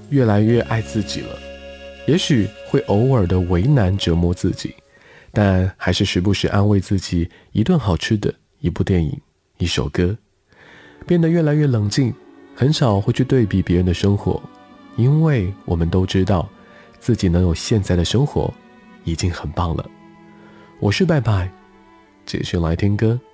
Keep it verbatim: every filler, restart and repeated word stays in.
越来越爱自己了，也许会偶尔的为难折磨自己，但还是时不时安慰自己一顿好吃的，一部电影，一首歌，变得越来越冷静，很少会去对比别人的生活，因为我们都知道自己能有现在的生活已经很棒了。我是拜拜，继续来听歌。